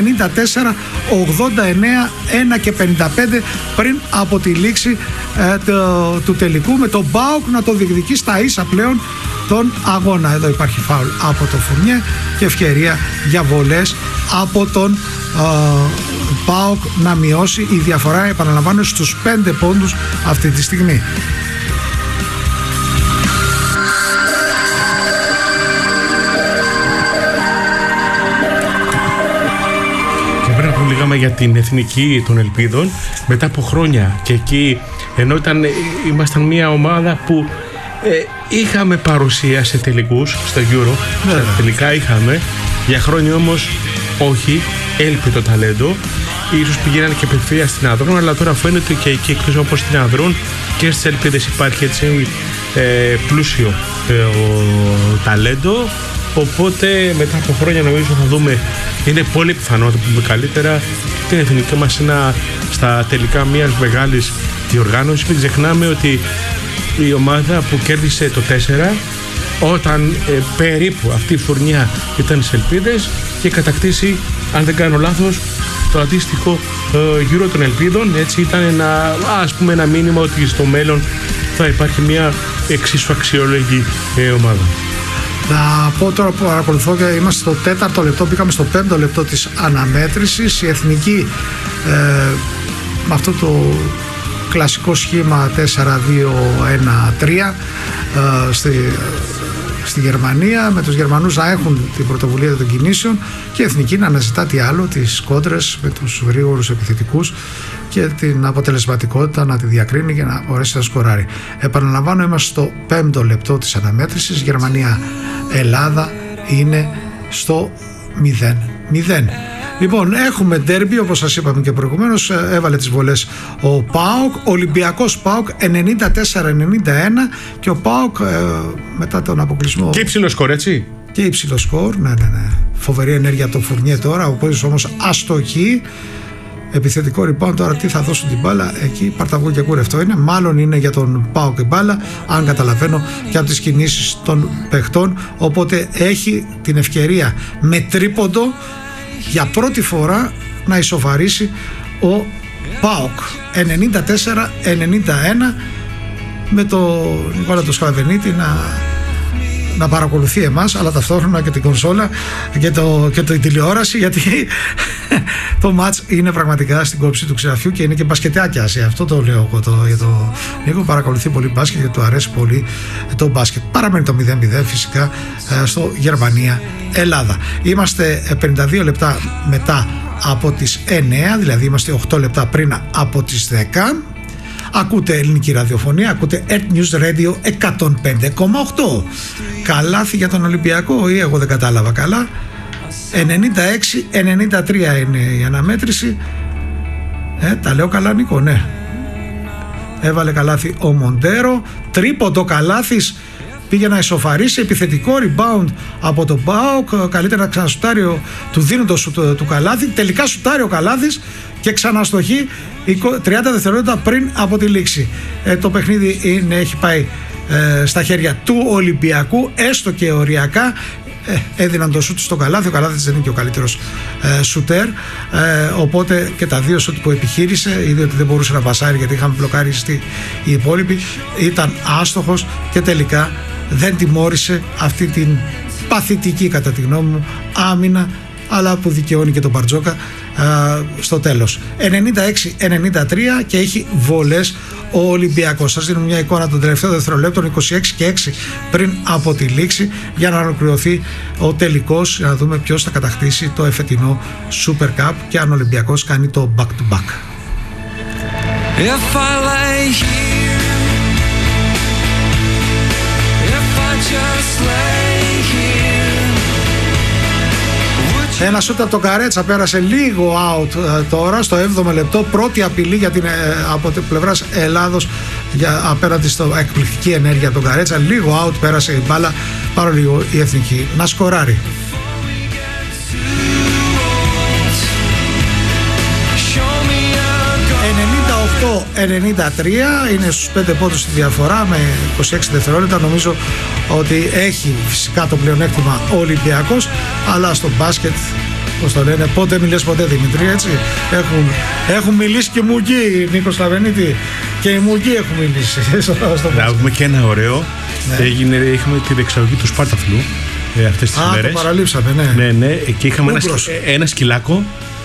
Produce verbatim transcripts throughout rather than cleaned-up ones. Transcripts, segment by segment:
ενενήντα τέσσερα ογδόντα εννέα ένα και πενήντα πέντε πριν από τη λήξη ε, το, του τελικού, με τον ΠΑΟΚ να το διεκδικεί στα ίσα πλέον τον αγώνα. Εδώ υπάρχει φάουλ από το Φουρνιέ και ευκαιρία για βολές από τον ε, ΠΑΟΚ να μειώσει. Η διαφορά, επαναλαμβάνω, στους πέντε πόντους αυτή τη στιγμή. Λέγαμε για την εθνική των Ελπίδων μετά από χρόνια, και εκεί ενώ ήταν, ήμασταν μια ομάδα που ε, είχαμε παρουσία σε τελικούς στο Euro, ναι. Τελικά είχαμε, για χρόνια όμως όχι, έλειπε το ταλέντο. Ίσως πηγαίνανε και απευθεία στην Αδρών, αλλά τώρα φαίνεται και εκεί εκτός όπως στην Αδρών και στις Ελπίδες υπάρχει έτσι ε, πλούσιο ε, ο, ταλέντο. Οπότε μετά από χρόνια νομίζω θα δούμε, είναι πολύ πιθανό να το πούμε καλύτερα, την εθνική μας ένα, στα τελικά μιας μεγάλης διοργάνωσης. Μην ξεχνάμε ότι η ομάδα που κέρδισε το τέσσερα, όταν ε, περίπου αυτή η φουρνιά ήταν στις Ελπίδες, και κατακτήσει, αν δεν κάνω λάθος, το αντίστοιχο ε, γύρο των Ελπίδων. Έτσι ήταν ένα, ας πούμε, ένα μήνυμα ότι στο μέλλον θα υπάρχει μια εξίσου αξιόλογη ε, ομάδα. Να πω τώρα που παρακολουθώ, και είμαστε στο τέταρτο λεπτό, μπήκαμε στο πέμπτο λεπτό της αναμέτρησης. Η εθνική ε, με αυτό το κλασικό σχήμα τέσσερα δύο ένα τρία ε, στη, στη Γερμανία, με τους Γερμανούς να έχουν την πρωτοβουλία των κινήσεων και η εθνική να αναζητά τι άλλο, τις κόντρες με τους γρήγορους επιθετικούς και την αποτελεσματικότητα να τη διακρίνει για να μπορέσει να σκοράρει. Επαναλαμβάνω, είμαστε στο πέμπτο λεπτό της αναμέτρησης. Γερμανία-Ελλάδα είναι στο μηδέν μηδέν. Λοιπόν, έχουμε ντέρμπι, όπως σας είπαμε και προηγουμένως. Έβαλε τις βολές ο ΠΑΟΚ, Ολυμπιακός ΠΑΟΚ ενενήντα τέσσερα ενενήντα ένα, και ο ΠΑΟΚ ε, μετά τον αποκλεισμό. Και υψηλό σκορ, έτσι. Και υψηλό σκορ, ναι, ναι, ναι. Φοβερή ενέργεια από τον Φουρνιέ τώρα, ο οποίος όμως αστοχή. Επιθετικό rebound, τώρα τι θα δώσουν την μπάλα εκεί, παρταβού και κούρευτο είναι. Μάλλον είναι για τον ΠΑΟΚ η μπάλα, αν καταλαβαίνω και από τις κινήσεις των παιχτών. Οπότε έχει την ευκαιρία με τρίποντο για πρώτη φορά να ισοφαρίσει ο ΠΑΟΚ ενενήντα τέσσερα ενενήντα ένα, με τον Νικόλα του Σκαλαβενίτη να, να παρακολουθεί εμάς, αλλά ταυτόχρονα και την κονσόλα και, το, και το, η τηλεόραση, γιατί το μάτς είναι πραγματικά στην κόψη του ξεραφιού και είναι και μπασκετάκια. Σε αυτό το λέω εγώ το, για το Νίκο. Παρακολουθεί πολύ μπάσκετ και του αρέσει πολύ το μπάσκετ. Παραμένει το μηδέν μηδέν φυσικά στο Γερμανία-Ελλάδα. Είμαστε πενήντα δύο λεπτά μετά από τις εννέα, δηλαδή είμαστε οκτώ λεπτά πριν από τις δέκα. Ακούτε ελληνική ραδιοφωνία, ακούτε Earth News Radio εκατόν πέντε κόμμα οκτώ. Καλάθι για τον Ολυμπιακό, ή εγώ δεν κατάλαβα καλά. ενενήντα έξι ενενήντα τρία είναι η αναμέτρηση. Ε, τα λέω καλά, Νίκο? Ναι. Έβαλε καλάθι ο Μοντέρο. Τρίποντο καλάθις, πήγε να ισοφαρίσει. Επιθετικό rebound από τον ΠΑΟΚ. Καλύτερα να ξανασουτάρει, του δίνουν το σουτ του καλάθι. Τελικά σουτάρει ο καλάθις και ξαναστοχεί τριάντα δευτερόλεπτα πριν από τη λήξη. Ε, το παιχνίδι είναι, έχει πάει ε, στα χέρια του Ολυμπιακού, έστω και οριακά. Ε, έδιναν το σουτ στο καλάθι. Ο καλάθις δεν είναι και ο καλύτερος ε, σουτέρ, ε, οπότε και τα δύο σουτ που επιχείρησε, είδε ότι δεν μπορούσε να πασάρει γιατί είχαμε μπλοκαριστεί οι υπόλοιποι, ήταν άστοχος και τελικά δεν τιμώρησε αυτή την παθητική, κατά τη γνώμη μου, άμυνα, αλλά που δικαιώνει και τον Μπαρτζόκα ε, στο τέλος. ενενήντα έξι ενενήντα τρία και έχει βολές ο Ολυμπιακός. Σας δίνω μια εικόνα των τελευταίων δευτερολέπτων, είκοσι έξι και έξι πριν από τη λήξη, για να ολοκληρωθεί ο τελικός, για να δούμε ποιος θα κατακτήσει το εφετινό Super Cup και αν ο Ολυμπιακός κάνει το back to back. If I lay here, if I just lay here. Ένα σούτ από τον Καρέτσα πέρασε λίγο out ε, τώρα στο έβδομο λεπτό. Πρώτη απειλή για την, ε, από την πλευράς Ελλάδος για, απέναντι στο εκπληκτική ενέργεια από τον Καρέτσα. Λίγο out πέρασε η μπάλα, πάρα λίγο η εθνική να σκοράρει. ενενήντα οκτώ ενενήντα τρία είναι στους πέντε πόντους τη διαφορά με είκοσι έξι δευτερόλεπτα. Νομίζω ότι έχει φυσικά το πλεονέκτημα ο Ολυμπιακός, αλλά στο μπάσκετ πώς το λένε, πότε μιλές ποτέ Δημητρή, έτσι. Έχουν, έχουν μιλήσει και οι Μουγκοί, Νίκο Σλαβενίτη, και οι Μουγκοί έχουν μιλήσει. Να πούμε και ένα ωραίο. Ναι. Έγινε, είχαμε τη διεξαγωγή του Σπάρταφλου ε, αυτές τις Α, μέρες. Το παραλείψαμε, ναι. Ναι, ναι, και είχαμε ένα, ένα σκυλάκο.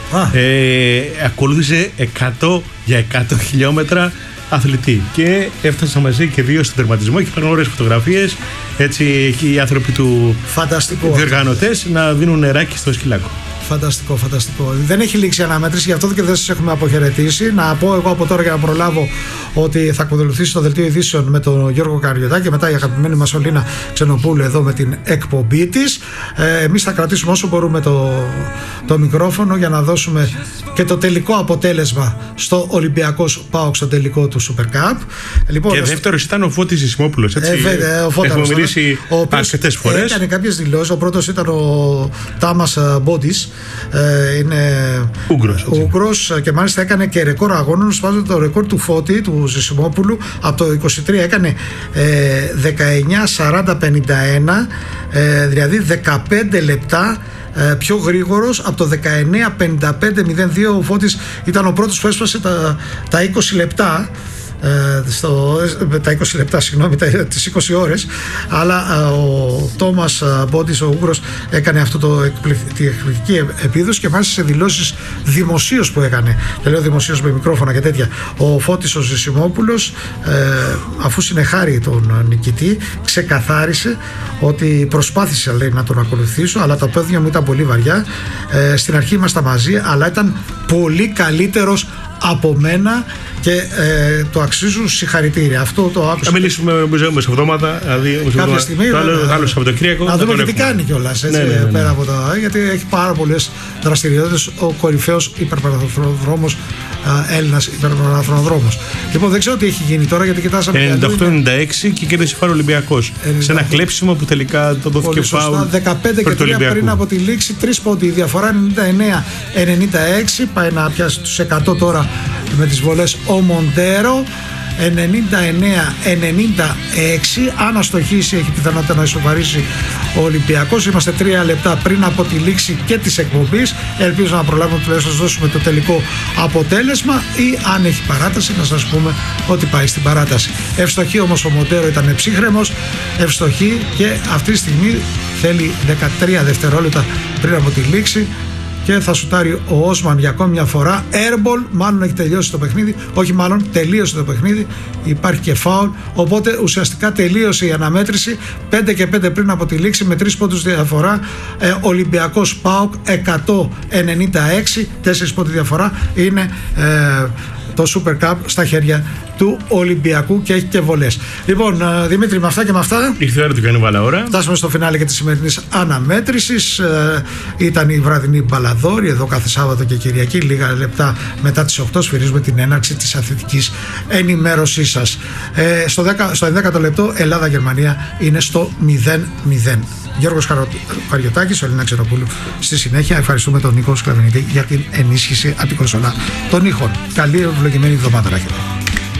Ε, ακολούθησε εκατό για εκατό χιλιόμετρα αθλητή και έφτασαν μαζί και δύο στον τερματισμό και πήραν ωραίες φωτογραφίες, έτσι και οι άνθρωποι του διοργανωτές να δίνουν νεράκι στο σκυλάκο. Φανταστικό, φανταστικό. Δεν έχει λήξει η αναμέτρηση, γι' αυτό και δεν σας έχουμε αποχαιρετήσει. Να πω εγώ από τώρα για να προλάβω ότι θα ακολουθήσει το δελτίο ειδήσεων με τον Γιώργο Καριωτάκη και μετά η αγαπημένη μας Ολίνα Ξενοπούλου εδώ με την εκπομπή της. Ε, εμείς θα κρατήσουμε όσο μπορούμε το, το μικρόφωνο για να δώσουμε και το τελικό αποτέλεσμα στο Ολυμπιακός ΠΑΟΚ στο τελικό του Super Cup. Λοιπόν, και δεύτερος ήταν ο Φώτης Ζησιμόπουλος, έτσι. Ε, ο Φώταρος, έχουμε μιλήσει αρκετές φορές. Έκανε κάποιες δηλώσεις. Ο πρώτος ήταν ο Τάμας Μπόντις. Ε, είναι Ούγγρος, Ούγγρος και μάλιστα έκανε και ρεκόρ αγώνων, σπάζοντας το ρεκόρ του Φώτη, του Ζησιμόπουλου, από το είκοσι τρία έκανε ε, δεκαεννιά σαράντα πενήντα ένα, ε, δηλαδή δεκαπέντε λεπτά ε, πιο γρήγορος από το δεκαεννιά πενήντα πέντε μηδέν δύο. Ο Φώτης ήταν ο πρώτος που έσπασε τα, τα είκοσι λεπτά. Ε, στο, τα είκοσι λεπτά, συγγνώμη, τα, τις είκοσι ώρες, αλλά ε, ο Τόμας Μπόντις, ο Ούγγρος, έκανε αυτό το εκπληκτική, εκπληκτική επίδοση και μάλιστα σε δηλώσεις δημοσίως που έκανε, και λέω δημοσίως με μικρόφωνα και τέτοια, ο Φώτης ο Ζησιμόπουλος, ε, αφού συνεχάρει τον νικητή, ξεκαθάρισε ότι προσπάθησε, λέει, να τον ακολουθήσω, αλλά το πόδια μου ήταν πολύ βαριά, ε, στην αρχή ήμασταν μαζί, αλλά ήταν πολύ καλύτερος από μένα και ε, το αξίζουν συγχαρητήρια. Αυτό το άκουσα. Θα μιλήσουμε μεσοβδόματα, δηλαδή κάποια στιγμή. Το άλλο, άλλο Σαββατοκύριακο. Να δούμε και τι κάνει κιόλας, έτσι, ναι, ναι, ναι, ναι. Πέρα από τα. Γιατί έχει πάρα πολλές δραστηριότητες. Ο κορυφαίος υπερπαραθρονοδρόμος, Έλληνας υπερπαραθρονοδρόμος. Λοιπόν, δεν ξέρω τι έχει γίνει τώρα, γιατί κοιτάσαμε. ενενήντα οκτώ ενενήντα έξι και κέρδισε φάουλ Ολυμπιακός. Σε ένα κλέψιμο που τελικά το δόθηκε φάουλ. δεκαπέντε και τρία πριν από τη λήξη, τρεις πόντοι. Η διαφορά ενενήντα εννέα ενενήντα έξι. Πάει να πιάσει τους εκατό τώρα με τις βολές ο Μοντέρο. ενενήντα εννέα ενενήντα έξι. Αν αστοχήσει, έχει πιθανότητα να ισοβαρίσει ο Ολυμπιακός. Είμαστε τρία λεπτά πριν από τη λήξη και της εκπομπής. Ελπίζω να προλάβουμε τουλάχιστον να δώσουμε το τελικό αποτέλεσμα, ή αν έχει παράταση να σας πούμε ότι πάει στην παράταση. Ευστοχή όμως ο Μοντέρο, ήταν ψύχρεμος, ευστοχή, και αυτή τη στιγμή θέλει δεκατρία δευτερόλεπτα πριν από τη λήξη και θα σουτάρει ο Όσμαν για ακόμη μια φορά. Airball, μάλλον έχει τελειώσει το παιχνίδι. Όχι, μάλλον τελείωσε το παιχνίδι. Υπάρχει και φάουλ. Οπότε ουσιαστικά τελείωσε η αναμέτρηση. πέντε και πέντε πριν από τη λήξη με τρεις πόντους διαφορά. Ε, Ολυμπιακός ΠΑΟΚ εκατόν ενενήντα έξι. τέσσερις πόντους διαφορά. Είναι ε, το Super Cup στα χέρια του Ολυμπιακού και έχει και βολές. Λοιπόν, Δημήτρη, με αυτά και με αυτά ήρθε η ώρα του κανιβάλα ώρα. Φτάσαμε στο φινάλε και της σημερινής αναμέτρησης. Ε, ήταν η βραδινή μπαλαδόρη εδώ κάθε Σάββατο και Κυριακή. Λίγα λεπτά μετά τις οκτώ σφυρίζουμε την έναρξη της αθλητικής ενημέρωσής σας. Ε, στο, δέκα, στο ενδέκατο λεπτό Ελλάδα-Γερμανία είναι στο μηδέν μηδέν. Γιώργος Καριωτάκης, Ολίνα Ξενοπούλου στη συνέχεια. Ευχαριστούμε τον Νίκο Σκλαβενίτη για την ενίσχυση από την κονσολά των ήχων. Καλή ευλογημένη εβδομάδα να έχετε.